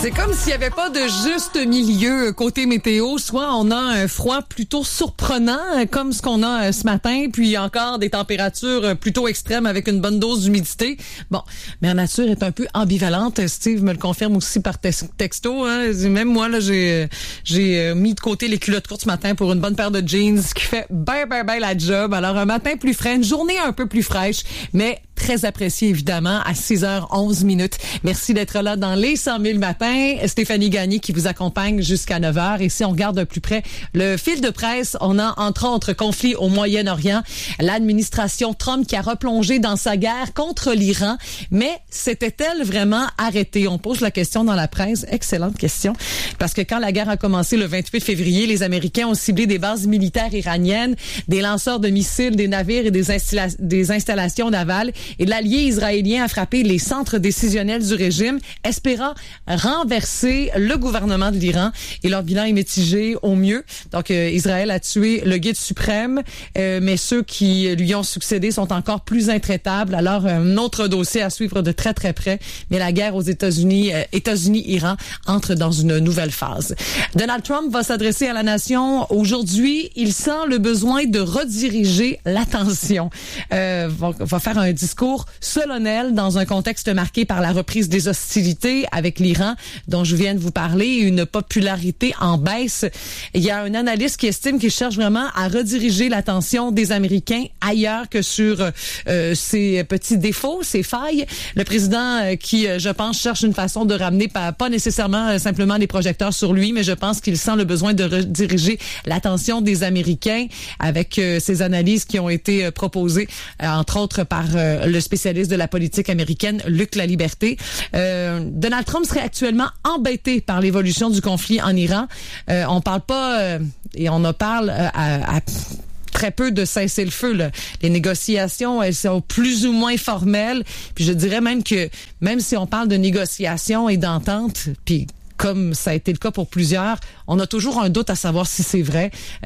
C'est comme s'il n'y avait pas de juste milieu côté météo. Soit on a un froid plutôt surprenant, comme ce qu'on a ce matin, puis encore des températures plutôt extrêmes avec une bonne dose d'humidité. Bon, mais la nature est un peu ambivalente. Steve me le confirme aussi par texto. Hein. Même moi, là, j'ai mis de côté les culottes courtes ce matin pour une bonne paire de jeans qui fait ben la job. Alors, un matin plus frais, une journée un peu plus fraîche, mais très apprécié, évidemment, à 6h11. Merci d'être là dans les 100 000 matins. Stéphanie Gagné qui vous accompagne jusqu'à 9h. Et si on regarde de plus près le fil de presse, on a entre autres conflit au Moyen-Orient, l'administration Trump qui a replongé dans sa guerre contre l'Iran. Mais s'était-elle vraiment arrêtée? On pose la question dans la presse. Excellente question. Parce que quand la guerre a commencé le 28 février, les Américains ont ciblé des bases militaires iraniennes, des lanceurs de missiles, des navires et des installations navales. Et l'allié israélien a frappé les centres décisionnels du régime, espérant renverser le gouvernement de l'Iran. Et leur bilan est mitigé au mieux. Donc, Israël a tué le guide suprême, mais ceux qui lui ont succédé sont encore plus intraitables. Alors, un autre dossier à suivre de très près. Mais la guerre aux États-Unis-Iran entre dans une nouvelle phase. Donald Trump va s'adresser à la nation aujourd'hui. Il sent le besoin de rediriger l'attention. Va faire un discours solennel dans un contexte marqué par la reprise des hostilités avec l'Iran, dont je viens de vous parler, une popularité en baisse. Il y a un analyste qui estime qu'il cherche vraiment à rediriger l'attention des Américains ailleurs que sur ses petits défauts, ses failles. Le président qui, je pense, cherche une façon de ramener pas nécessairement simplement les projecteurs sur lui, mais je pense qu'il sent le besoin de rediriger l'attention des Américains avec ces analyses qui ont été proposées, entre autres par le spécialiste de la politique américaine, Luc Laliberté. Donald Trump serait actuellement embêté par l'évolution du conflit en Iran. On parle pas, et on en parle à très peu de cessez-le-feu. Là. Les négociations, elles sont plus ou moins formelles. Puis je dirais même que, même si on parle de négociations et d'entente, puis comme ça a été le cas pour plusieurs, on a toujours un doute à savoir si c'est vrai.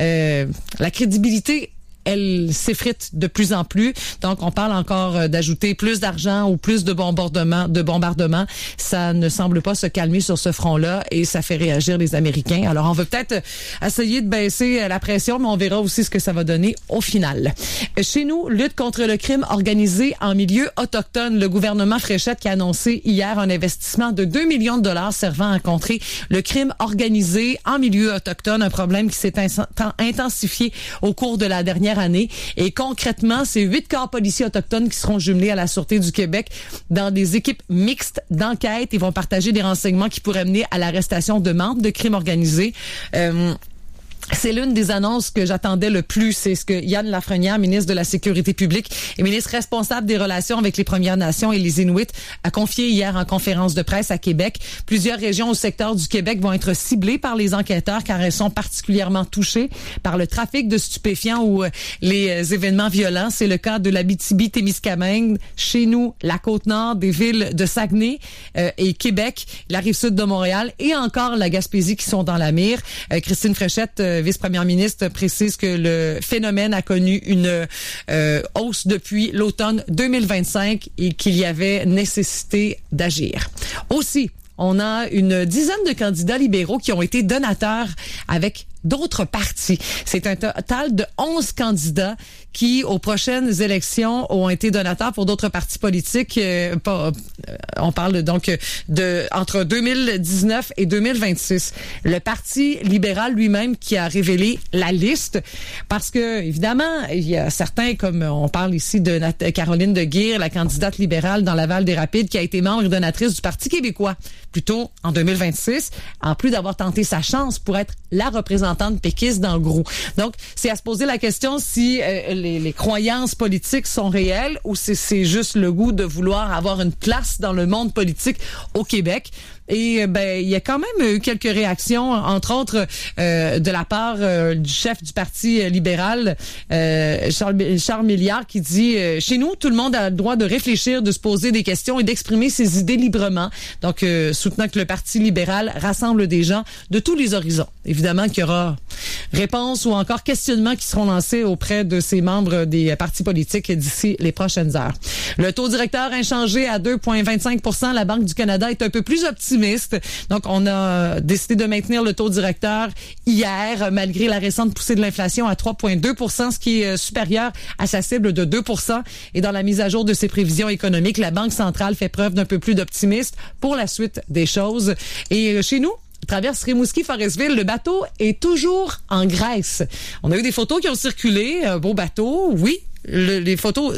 La crédibilité, elle s'effrite de plus en plus. Donc, on parle encore d'ajouter plus d'argent ou plus de bombardements. Ça ne semble pas se calmer sur ce front-là et ça fait réagir les Américains. Alors, on veut peut-être essayer de baisser la pression, mais on verra aussi ce que ça va donner au final. Chez nous, lutte contre le crime organisé en milieu autochtone. Le gouvernement Fréchette qui a annoncé hier un investissement de 2 millions de dollars servant à contrer le crime organisé en milieu autochtone, un problème qui s'est intensifié au cours de la dernière année. Et concrètement, c'est 8 corps policiers autochtones qui seront jumelés à la Sûreté du Québec dans des équipes mixtes d'enquête. Ils vont partager des renseignements qui pourraient mener à l'arrestation de membres de crimes organisés. C'est l'une des annonces que j'attendais le plus. C'est ce que Yann Lafrenière, ministre de la Sécurité publique et ministre responsable des relations avec les Premières Nations et les Inuits, a confié hier en conférence de presse à Québec. Plusieurs régions au secteur du Québec vont être ciblées par les enquêteurs car elles sont particulièrement touchées par le trafic de stupéfiants ou les événements violents. C'est le cas de l'Abitibi-Témiscamingue, chez nous, la Côte-Nord, des villes de Saguenay et Québec, la Rive-Sud de Montréal et encore la Gaspésie qui sont dans la mire. Christine Fréchette, vice-première ministre, précise que le phénomène a connu une hausse depuis l'automne 2025 et qu'il y avait nécessité d'agir. Aussi, on a une dizaine de candidats libéraux qui ont été donateurs avec d'autres partis. C'est un total de 11 candidats qui, aux prochaines élections, ont été donateurs pour d'autres partis politiques. On parle donc de entre 2019 et 2026. Le Parti libéral lui-même qui a révélé la liste parce que, évidemment, il y a certains, comme on parle ici de Caroline de Guire, la candidate libérale dans Laval-des-Rapides, qui a été membre et donatrice du Parti québécois, plutôt en 2026, en plus d'avoir tenté sa chance pour être la représentante péquiste dans le groupe. Donc, c'est à se poser la question si les croyances politiques sont réelles ou si c'est juste le goût de vouloir avoir une place dans le monde politique au Québec. Et il y a quand même eu quelques réactions, entre autres de la part du chef du Parti libéral, Charles Milliard, qui dit chez nous, tout le monde a le droit de réfléchir, de se poser des questions et d'exprimer ses idées librement. Donc, soutenant que le Parti libéral rassemble des gens de tous les horizons. Évidemment qu'il y aura Réponses ou encore questionnements qui seront lancés auprès de ces membres des partis politiques d'ici les prochaines heures. Le taux directeur inchangé à 2,25 %. La Banque du Canada est un peu plus optimiste. Donc, on a décidé de maintenir le taux directeur hier, malgré la récente poussée de l'inflation à 3,2 %, ce qui est supérieur à sa cible de 2 %. Et dans la mise à jour de ses prévisions économiques, la Banque centrale fait preuve d'un peu plus d'optimisme pour la suite des choses. Et chez nous, traverse Rimouski-Forestville, le bateau est toujours en Grèce. On a eu des photos qui ont circulé, un beau bateau, oui. Les photos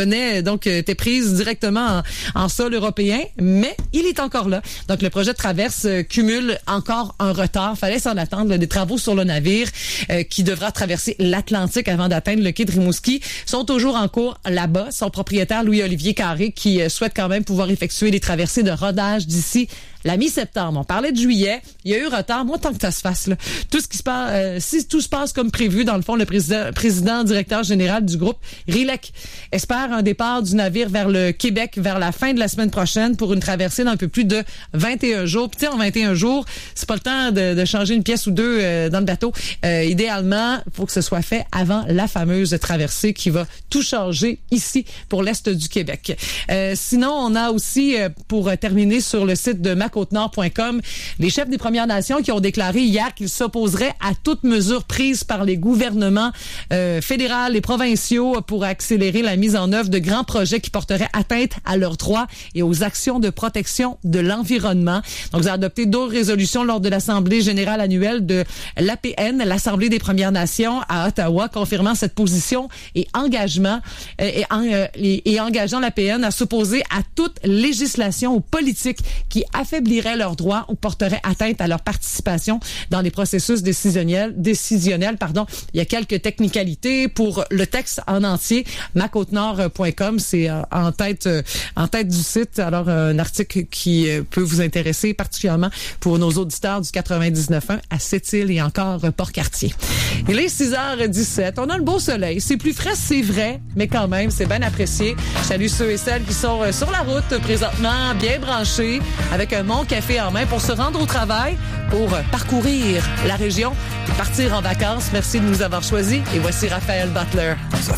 étaient prises directement en sol européen, mais il est encore là. Donc, le projet de traverse cumule encore un retard. Fallait s'en attendre. Des travaux sur le navire qui devra traverser l'Atlantique avant d'atteindre le quai de Rimouski sont toujours en cours là-bas. Son propriétaire, Louis-Olivier Carré, qui souhaite quand même pouvoir effectuer les traversées de rodage d'ici la mi-septembre. On parlait de juillet. Il y a eu retard. Moi, tant que ça se fasse, là, tout ce qui se passe, si tout se passe comme prévu, dans le fond, le président directeur général du groupe, Rilek, espère un départ du navire vers le Québec vers la fin de la semaine prochaine pour une traversée d'un peu plus de 21 jours. Puis, en 21 jours, c'est pas le temps de changer une pièce ou deux dans le bateau. Idéalement, il faut que ce soit fait avant la fameuse traversée qui va tout changer ici pour l'Est du Québec. Sinon, on a aussi, pour terminer sur le site de macôtenord.com, les chefs des Premières Nations qui ont déclaré hier qu'ils s'opposeraient à toute mesure prise par les gouvernements fédéraux et provinciaux pour accélérer la mise en œuvre de grands projets qui porteraient atteinte à leurs droits et aux actions de protection de l'environnement. Donc, ils ont adopté d'autres résolutions lors de l'Assemblée générale annuelle de l'APN, l'Assemblée des Premières Nations à Ottawa, confirmant cette position et engagement et engageant l'APN à s'opposer à toute législation ou politique qui affaiblirait leurs droits ou porterait atteinte à leur participation dans les processus décisionnels. Il y a quelques technicalités pour le texte en entier. macôtenord.com, c'est en tête du site. Alors, un article qui peut vous intéresser particulièrement pour nos auditeurs du 99.1 à Sept-Îles et encore Port-Cartier. Il est 6h17. On a le beau soleil. C'est plus frais, c'est vrai, mais quand même, c'est bien apprécié. Je salue ceux et celles qui sont sur la route présentement, bien branchés, avec un bon café en main pour se rendre au travail, pour parcourir la région et partir en vacances. Merci de nous avoir choisis. Et voici Raphaël Butler.